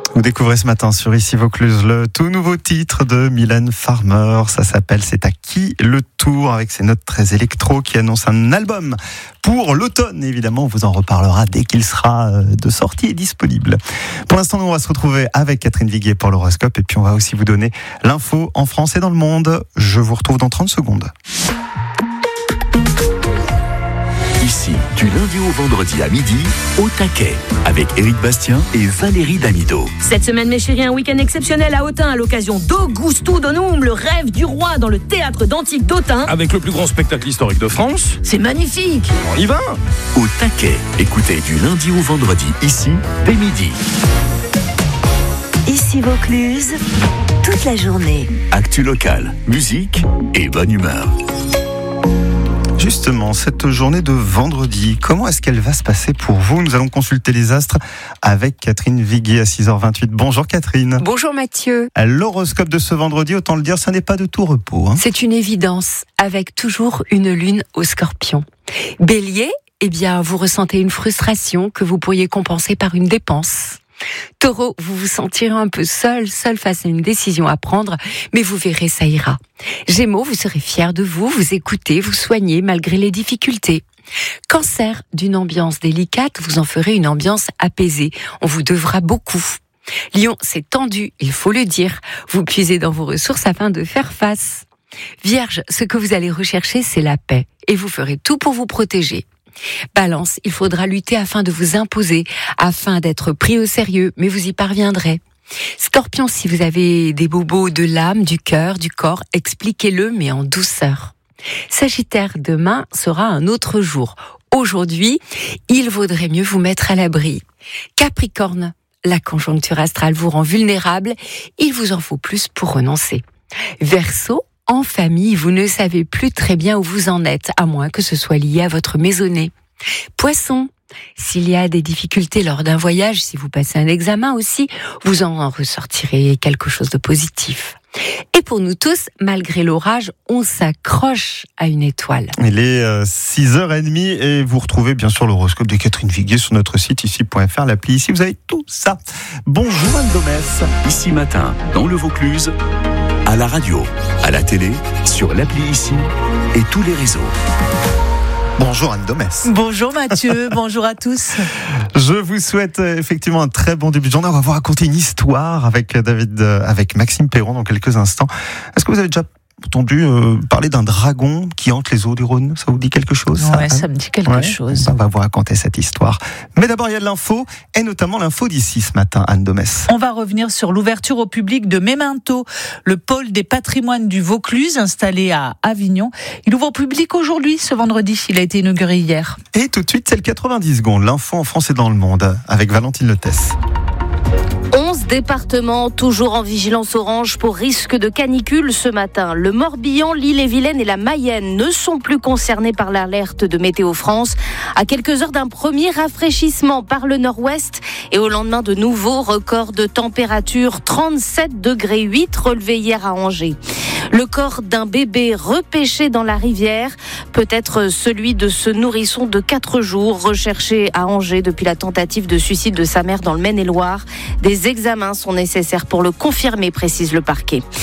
Vous découvrez ce matin sur Ici Vaucluse le tout nouveau titre de Mylène Farmer. Ça s'appelle C'est à qui le tour, avec ses notes très électro, qui annonce un album pour l'automne. Évidemment, on vous en reparlera dès qu'il sera de sortie et disponible. Pour l'instant, nous, on va se retrouver avec Catherine Viguier pour l'horoscope, et puis on va aussi vous donner l'info en France et dans le monde. Je vous retrouve dans 30 secondes. Ici, du lundi au vendredi à midi, au taquet, avec Éric Bastien et Valérie Damido. Cette semaine, mes chéris, un week-end exceptionnel à Autun à l'occasion d'Augusto Donum, le rêve du roi dans le théâtre d'Antique d'Autun. Avec le plus grand spectacle historique de France. C'est magnifique. On y va. Au taquet, écoutez du lundi au vendredi, ici, dès midi. Ici Vaucluse, toute la journée. Actu locale, musique et bonne humeur. Justement, cette journée de vendredi, comment est-ce qu'elle va se passer pour vous ? Nous allons consulter les astres avec Catherine Viguier à 6h28. Bonjour Catherine. Bonjour Mathieu. L'horoscope de ce vendredi, autant le dire, ça n'est pas de tout repos. C'est une évidence, avec toujours une lune au Scorpion. Bélier, vous ressentez une frustration que vous pourriez compenser par une dépense. Taureau, vous vous sentirez un peu seul face à une décision à prendre, mais vous verrez, ça ira. Gémeaux, vous serez fiers de vous écoutez, vous soignez malgré les difficultés. Cancer, d'une ambiance délicate, vous en ferez une ambiance apaisée. On vous devra beaucoup. Lion, c'est tendu, il faut le dire. Vous puisez dans vos ressources afin de faire face. Vierge, ce que vous allez rechercher, c'est la paix, et vous ferez tout pour vous protéger. Balance, il faudra lutter afin de vous imposer, afin d'être pris au sérieux, mais vous y parviendrez. Scorpion, si vous avez des bobos de l'âme, du cœur, du corps, expliquez-le, mais en douceur. Sagittaire, demain sera un autre jour. Aujourd'hui, il vaudrait mieux vous mettre à l'abri. Capricorne, la conjoncture astrale vous rend vulnérable, il vous en faut plus pour renoncer. Verseau, en famille, vous ne savez plus très bien où vous en êtes, à moins que ce soit lié à votre maisonnée. Poisson, s'il y a des difficultés lors d'un voyage, si vous passez un examen aussi, vous en ressortirez quelque chose de positif. Et pour nous tous, malgré l'orage, on s'accroche à une étoile. Il est 6h30 et vous retrouvez bien sûr l'horoscope de Catherine Viguier sur notre site ici.fr, l'appli ici, vous avez tout ça. Bonjour Anne Domès. Ici matin, dans le Vaucluse, à la radio, à la télé, sur l'appli ici et tous les réseaux. Bonjour Anne Domès. Bonjour Mathieu, bonjour à tous. Je vous souhaite effectivement un très bon début de journée. On va vous raconter une histoire avec avec Maxime Perron dans quelques instants. Est-ce que vous avez déjà entendu parler d'un dragon qui hante les eaux du Rhône ? Ça vous dit quelque chose ? Ouais, ça me dit quelque chose. On va vous raconter cette histoire. Mais d'abord, il y a de l'info, et notamment l'info d'ici ce matin, Anne Domès. On va revenir sur l'ouverture au public de Memento, le pôle des patrimoines du Vaucluse, installé à Avignon. Il ouvre au public aujourd'hui, ce vendredi. Il a été inauguré hier. Et tout de suite, c'est le 90 secondes. L'info en France et dans le monde, avec Valentine Letès. 11 départements toujours en vigilance orange pour risque de canicule ce matin. Le Morbihan, l'Ille-et-Vilaine et la Mayenne ne sont plus concernés par l'alerte de Météo France. À quelques heures d'un premier rafraîchissement par le nord-ouest et au lendemain de nouveaux records de température, 37,8 degrés relevés hier à Angers. Le corps d'un bébé repêché dans la rivière, peut-être celui de ce nourrisson de 4 jours recherché à Angers depuis la tentative de suicide de sa mère dans le Maine-et-Loire. Des examens sont nécessaires pour le confirmer, précise le parquet.